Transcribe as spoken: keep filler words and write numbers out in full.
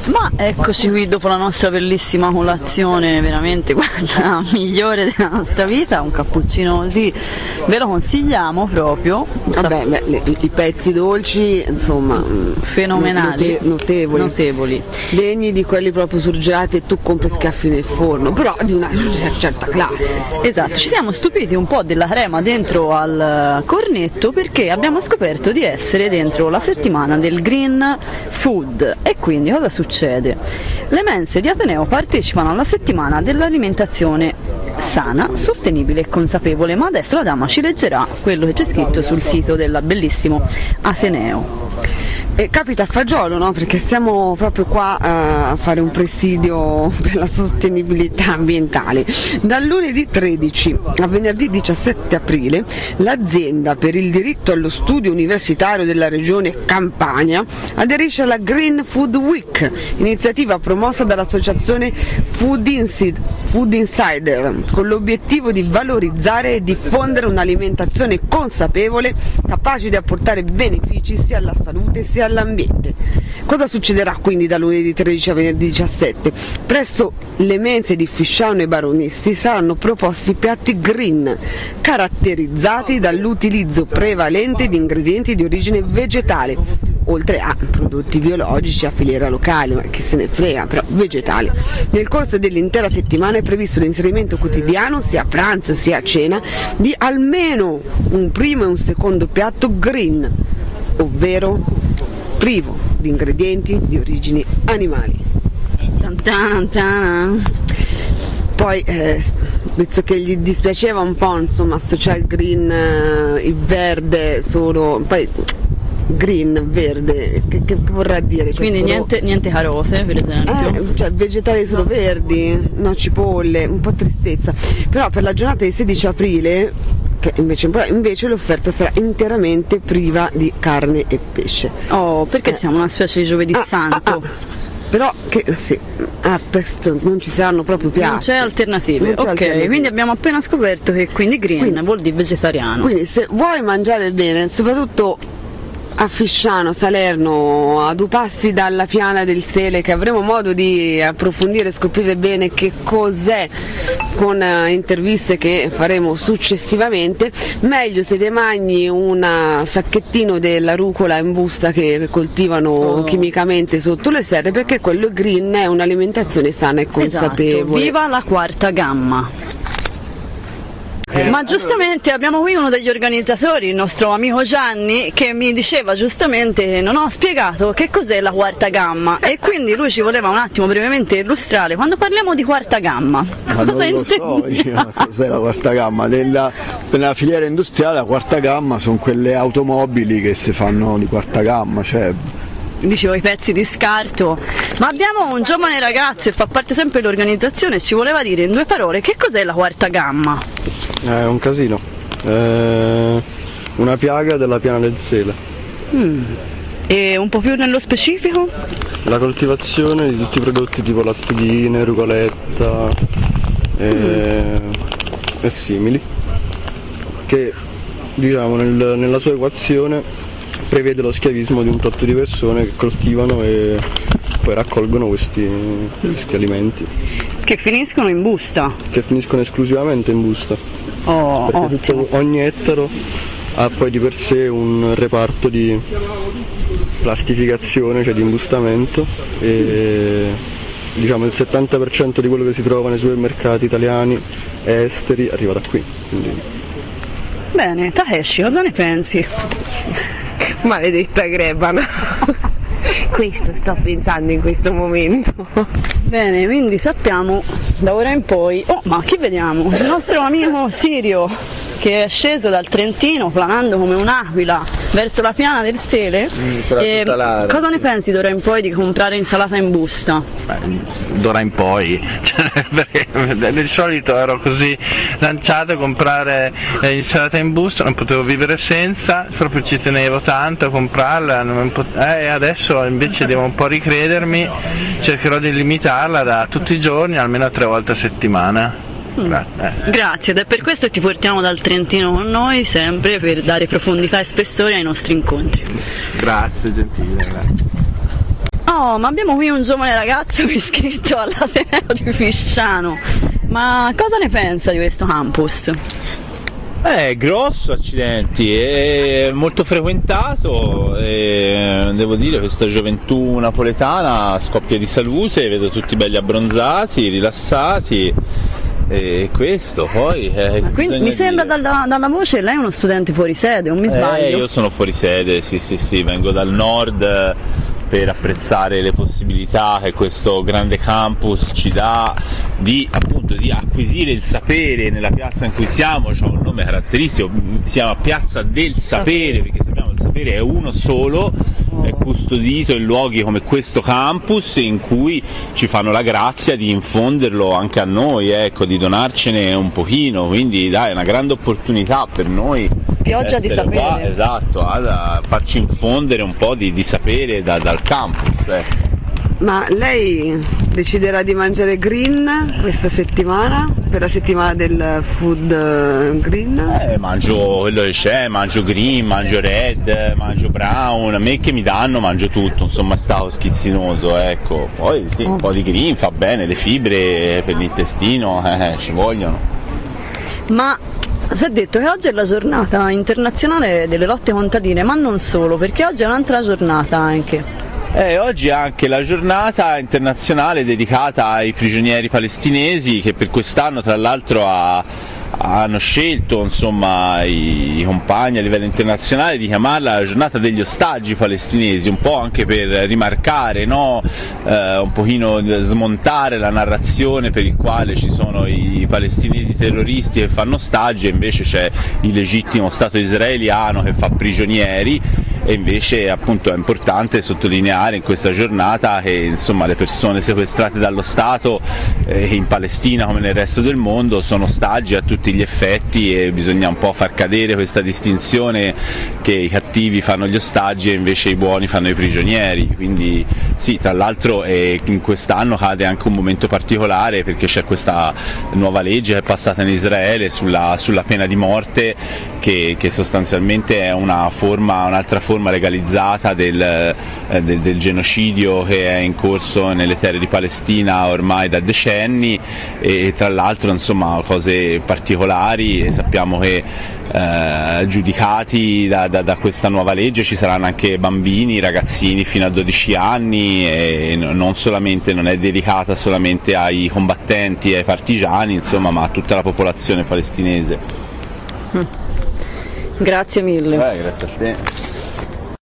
Ma eccoci qui dopo la nostra bellissima colazione, veramente quella migliore della nostra vita, un cappuccino così, ve lo consigliamo proprio. Vabbè, beh, le, i pezzi dolci, insomma, fenomenali, note, notevoli, notevoli, degni di quelli proprio surgelati e tu compri schiaffi nel forno, però di una certa classe. Esatto, ci siamo stupiti un po' della crema dentro al cornetto perché abbiamo scoperto di essere dentro la settimana del Green Food e quindi cosa succede? Le mense di Ateneo partecipano alla settimana dell'alimentazione sana, sostenibile e consapevole, ma adesso la dama ci leggerà quello che c'è scritto sul sito del bellissimo Ateneo. E capita a fagiolo, no? Perché siamo proprio qua uh, a fare un presidio per la sostenibilità ambientale. Dal lunedì tredici a venerdì diciassette aprile l'azienda per il diritto allo studio universitario della regione Campania aderisce alla Green Food Week, iniziativa promossa dall'associazione Food Insider, con l'obiettivo di valorizzare e diffondere un'alimentazione consapevole capace di apportare benefici sia alla salute sia all'ambiente. Cosa succederà quindi da lunedì tredici a venerdì diciassette? Presso le mense di Fisciano e Baronisti saranno proposti piatti green, caratterizzati dall'utilizzo prevalente di ingredienti di origine vegetale, oltre a prodotti biologici a filiera locale, ma chi se ne frega, però vegetali. Nel corso dell'intera settimana è previsto l'inserimento quotidiano, sia a pranzo sia a cena, di almeno un primo e un secondo piatto green, ovvero privo di ingredienti di origini animali. Tantana. Poi, eh, visto che gli dispiaceva un po', insomma, associare il green, eh, il verde solo, poi green, verde, che, che vorrà dire? Cioè quindi solo... niente, niente carote, per esempio. Eh, cioè vegetali solo verdi, no cipolle, un po' tristezza. Però per la giornata del sedici aprile, che invece, invece l'offerta sarà interamente priva di carne e pesce. Oh, perché eh. siamo una specie di giovedì ah, santo. Ah, ah. Però che sì, ah, questo, non ci saranno proprio piatti. Non c'è alternative. Non c'è ok, alternative. Quindi abbiamo appena scoperto che quindi green quindi, vuol dire vegetariano. Quindi se vuoi mangiare bene, soprattutto a Fisciano, Salerno, a due passi dalla Piana del Sele, che avremo modo di approfondire e scoprire bene che cos'è con interviste che faremo successivamente, meglio se te mangi un sacchettino della rucola in busta che coltivano oh. chimicamente sotto le serre, perché quello green è un'alimentazione sana e consapevole. Esatto. Viva la quarta gamma! Ma giustamente abbiamo qui uno degli organizzatori, il nostro amico Gianni, che mi diceva giustamente non ho spiegato che cos'è la quarta gamma e quindi lui ci voleva un attimo brevemente illustrare quando parliamo di quarta gamma. Ma cosa non lo so io cos'è la quarta gamma. Nella, nella filiera industriale la quarta gamma sono quelle automobili che si fanno di quarta gamma, cioè dicevo i pezzi di scarto, ma abbiamo un giovane ragazzo che fa parte sempre dell'organizzazione e ci voleva dire in due parole che cos'è la quarta gamma. È un casino, è una piaga della Piana del Sele. Mm. E un po' più nello specifico? La coltivazione di tutti i prodotti tipo lattughine, rucoletta e, mm. e simili, che diciamo nel, nella sua equazione prevede lo schiavismo di un tot di persone che coltivano e poi raccolgono questi, questi alimenti. Che finiscono in busta? Che finiscono esclusivamente in busta. Oh, perché tutto, ogni ettaro ha poi di per sé un reparto di plastificazione, cioè di imbustamento, e diciamo il settanta per cento di quello che si trova nei supermercati italiani e esteri arriva da qui. Quindi... Bene, Takeshi, cosa ne pensi? Maledetta Grebana. Questo sto pensando in questo momento. Bene, quindi sappiamo da ora in poi. Oh, ma chi vediamo? Il nostro amico Sirio, che è sceso dal Trentino planando come un'aquila verso la Piana del Sele. Mm, e cosa ne pensi d'ora in poi di comprare insalata in busta? Beh, d'ora in poi, cioè, perché di solito ero così lanciato a comprare eh, insalata in busta, non potevo vivere senza, proprio ci tenevo tanto a comprarla, non pot- eh, adesso invece devo un po' ricredermi, cercherò di limitarla da tutti i giorni, almeno tre volte a settimana. Eh. Grazie, ed è per questo che ti portiamo dal Trentino con noi sempre per dare profondità e spessore ai nostri incontri. Grazie, gentile. Grazie. Oh, ma abbiamo qui un giovane ragazzo iscritto all'Ateneo di Fisciano. Ma cosa ne pensa di questo campus? È grosso, accidenti, è molto frequentato e devo dire questa gioventù napoletana scoppia di salute, vedo tutti belli abbronzati, rilassati e questo poi... Eh, Quindi mi sembra dalla, dalla voce lei è uno studente fuori sede, non mi sbaglio? Eh, io sono fuori sede, sì sì sì, vengo dal nord per apprezzare le possibilità che questo grande campus ci dà di, appunto, di acquisire il sapere nella piazza in cui siamo. C'è un nome caratteristico, si chiama Piazza del Sapere, perché sappiamo che il sapere è uno solo, è custodito in luoghi come questo campus in cui ci fanno la grazia di infonderlo anche a noi, ecco, di donarcene un pochino, quindi dai, è una grande opportunità per noi. Pioggia di sapere. Qua, esatto, a farci infondere un po' di, di sapere da, dal campus. Eh. Ma lei deciderà di mangiare green questa settimana, per la settimana del food green? Eh, mangio quello che c'è, mangio green, mangio red, mangio brown, a me che mi danno mangio tutto, insomma stato schizzinoso, ecco. Poi sì, un po' di green fa bene, le fibre per l'intestino eh, ci vogliono. Ma si è detto che oggi è la giornata internazionale delle lotte contadine, ma non solo, perché oggi è un'altra giornata anche. Eh, oggi è anche la giornata internazionale dedicata ai prigionieri palestinesi, che per quest'anno tra l'altro ha, hanno scelto, insomma, i, i compagni a livello internazionale di chiamarla la giornata degli ostaggi palestinesi, un po' anche per rimarcare, no? eh, un pochino smontare la narrazione per il quale ci sono i palestinesi terroristi che fanno ostaggi e invece c'è il legittimo Stato israeliano che fa prigionieri. E invece appunto è importante sottolineare in questa giornata che insomma le persone sequestrate dallo Stato eh, in Palestina come nel resto del mondo sono ostaggi a tutti gli effetti e bisogna un po' far cadere questa distinzione che i cattivi fanno gli ostaggi e invece i buoni fanno i prigionieri. Quindi sì, tra l'altro eh, in quest'anno cade anche un momento particolare perché c'è questa nuova legge che è passata in Israele sulla, sulla pena di morte che, che sostanzialmente è una forma, un'altra forma legalizzata del, eh, del, del genocidio che è in corso nelle terre di Palestina ormai da decenni e tra l'altro insomma cose particolari e sappiamo che eh, giudicati da, da, da questa nuova legge ci saranno anche bambini, ragazzini fino a dodici anni e non solamente, non è dedicata solamente ai combattenti e ai partigiani insomma ma a tutta la popolazione palestinese. Grazie mille. Eh, grazie a te.